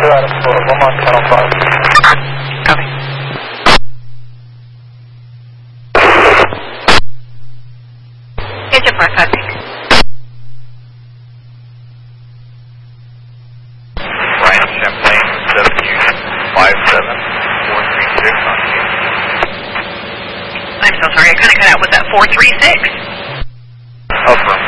Adam for 1 mile, channel 5. Copy. Engine 556. Ryan Champlain, 7U57436 on you. I'm so sorry, I kind of cut out. Was that 436? Affirm.